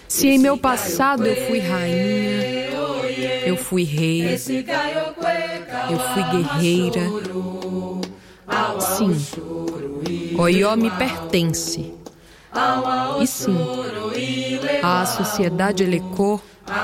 Se em meu passado eu fui rainha, eu fui rei, eu fui guerreira, sim, Oió me pertence. E sim, a sociedade Elecô